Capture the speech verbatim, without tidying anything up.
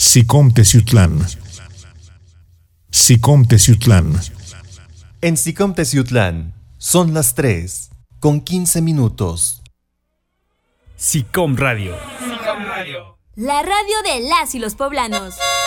SICOM Teciutlán. SICOM Teciutlán. En SICOM Teciutlán son las tres con quince minutos. SICOM Radio. La radio de las y los poblanos.